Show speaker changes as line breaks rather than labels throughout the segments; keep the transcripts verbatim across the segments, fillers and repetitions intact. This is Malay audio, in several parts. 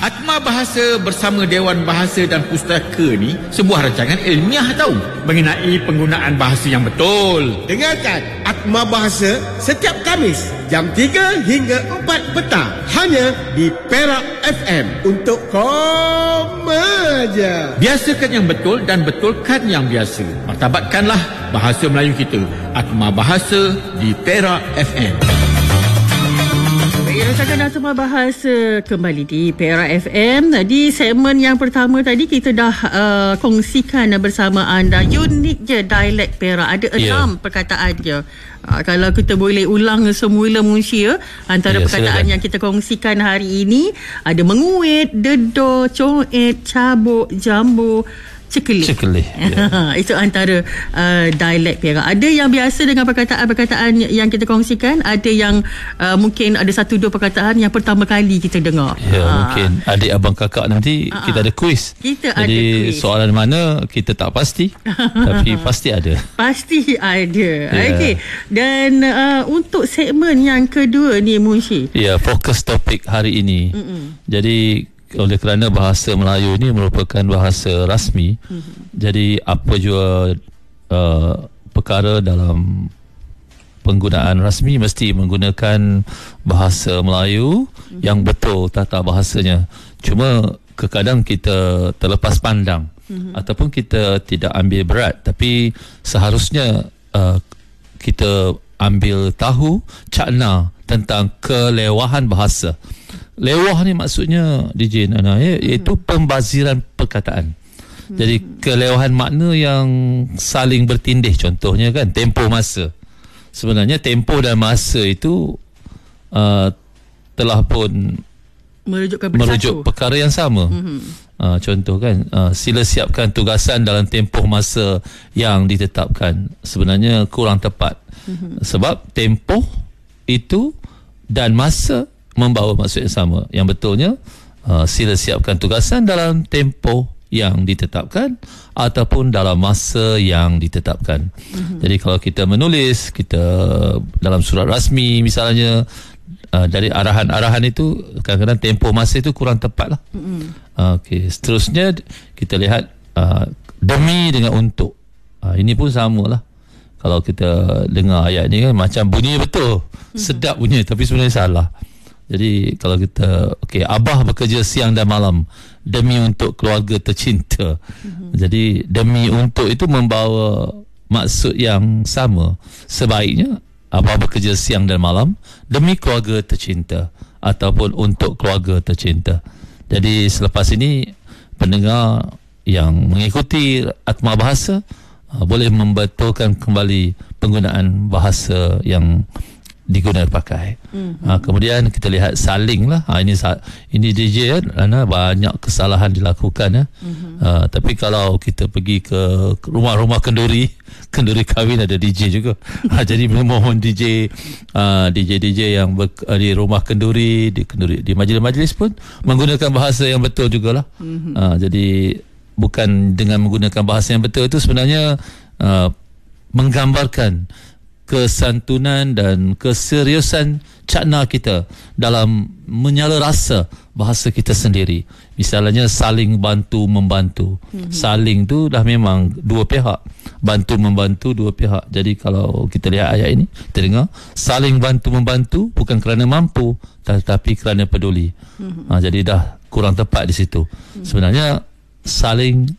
Atma Bahasa bersama Dewan Bahasa dan Pustaka ni sebuah rancangan ilmiah tahu mengenai penggunaan bahasa yang betul.
Dengarkan Atma Bahasa setiap Khamis jam tiga hingga empat petang hanya di Perak F M untuk koma je.
Biasakan yang betul dan betulkan yang biasa. Martabatkanlah bahasa Melayu kita. Atma Bahasa di Perak F M.
Rancangan Atma Bahasa kembali di Perak F M. Di segmen yang pertama tadi kita dah uh, kongsikan bersama anda unik je dialek Perak. Ada enam yeah. perkataan je. Uh, kalau kita boleh ulang semula Munshi ya, antara yeah, perkataan silakan. Yang kita kongsikan hari ini ada menguit, dedor, coet, cabuk, jambu, cekelih. Cekelih. Yeah. Itu antara uh, dialek Perak. Ada yang biasa dengan perkataan-perkataan yang kita kongsikan, ada yang uh, mungkin ada satu dua perkataan yang pertama kali kita dengar.
Ya, yeah, uh. mungkin adik abang kakak nanti uh-huh. kita ada kuis.
Kita
Jadi,
ada kuis.
Soalan mana kita tak pasti, tapi pasti ada.
Pasti ada. Yeah. Okey. Dan uh, untuk segmen yang kedua ni Munshi.
Ya, yeah, fokus topik hari ini. Mm-mm. Jadi oleh kerana bahasa Melayu ini merupakan bahasa rasmi, mm-hmm. jadi apa jua uh, perkara dalam penggunaan rasmi mesti menggunakan bahasa Melayu mm-hmm. yang betul tata bahasanya. Cuma kadang kita terlepas pandang mm-hmm. ataupun kita tidak ambil berat, tapi seharusnya uh, kita ambil tahu cakna tentang kelewahan bahasa. Lewah ni maksudnya D J Nana ya, iaitu hmm. pembaziran perkataan. Hmm. Jadi kelewahan makna yang saling bertindih, contohnya kan tempoh masa. Sebenarnya tempoh dan masa itu uh, telah pun
merujuk,
merujuk perkara yang sama. Hmm. Uh, contoh kan uh, sila siapkan tugasan dalam tempoh masa yang ditetapkan. Sebenarnya kurang tepat. Hmm. Sebab tempoh itu dan masa membawa maksud yang sama. Yang betulnya uh, sila siapkan tugasan dalam tempoh yang ditetapkan ataupun dalam masa yang ditetapkan. Mm-hmm. Jadi kalau kita menulis, kita dalam surat rasmi misalnya, uh, dari arahan-arahan itu kadang-kadang tempoh masa itu kurang tepat lah. Mm-hmm. uh, okay. Seterusnya kita lihat uh, demi dengan untuk. uh, Ini pun sama lah. Kalau kita dengar ayat ni kan macam bunyi betul, mm-hmm. sedap bunyi, tapi sebenarnya salah. Jadi kalau kita okey, abah bekerja siang dan malam demi untuk keluarga tercinta. Mm-hmm. Jadi demi untuk itu membawa maksud yang sama. Sebaiknya abah bekerja siang dan malam demi keluarga tercinta ataupun untuk keluarga tercinta. Jadi selepas ini pendengar yang mengikuti Atma Bahasa uh, boleh membetulkan kembali penggunaan bahasa yang digunakan pakai. Mm-hmm. Ha, kemudian kita lihat saling lah. Ha, ini ini D J kan, Ana, banyak kesalahan dilakukan ya. Mm-hmm. Ha, tapi kalau kita pergi ke rumah-rumah kenduri, kenduri kahwin ada D J juga. Ha, jadi memohon D J uh, D J D J yang ber, uh, di rumah kenduri, di kenduri di majlis-majlis pun menggunakan bahasa yang betul jugalah. Mm-hmm. Ha, jadi bukan dengan menggunakan bahasa yang betul itu sebenarnya uh, menggambarkan kesantunan dan keseriusan cakna kita dalam menyala rasa bahasa kita sendiri. Misalnya saling bantu membantu. Mm-hmm. Saling tu dah memang dua pihak. Bantu membantu dua pihak. Jadi kalau kita lihat ayat ini, kita dengar saling bantu membantu bukan kerana mampu tetapi kerana peduli. Mm-hmm. Ha, jadi dah kurang tepat di situ. Mm-hmm. Sebenarnya saling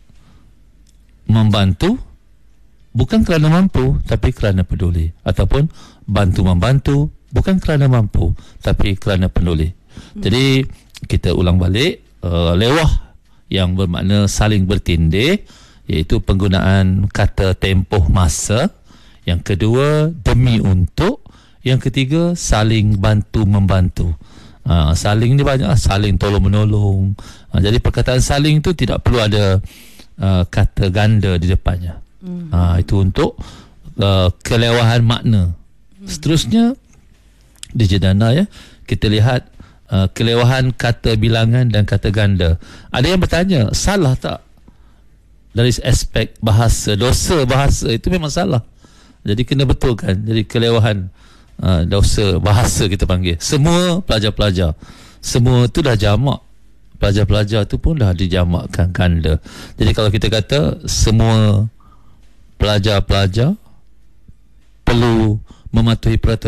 membantu bukan kerana mampu tapi kerana peduli, ataupun bantu membantu bukan kerana mampu tapi kerana peduli. Hmm. Jadi kita ulang balik, uh, lewah yang bermakna saling bertindih, iaitu penggunaan kata tempoh masa. Yang kedua demi untuk. Yang ketiga saling bantu membantu. Uh, saling ni banyak, saling tolong menolong. Uh, jadi perkataan saling tu tidak perlu ada uh, kata ganda di depannya. Hmm. Ha, itu untuk uh, kelewahan makna. Hmm. Seterusnya di Jedana ya, kita lihat uh, kelewahan kata bilangan dan kata ganda. Ada yang bertanya, salah tak dari aspek bahasa? Dosa bahasa itu memang salah. Jadi kena betulkan. Jadi kelewahan uh, dosa bahasa kita panggil. Semua pelajar-pelajar, semua itu dah jamak pelajar-pelajar tu pun dah dijamakkan ganda. Jadi kalau kita kata semua pelajar-pelajar perlu mematuhi peraturan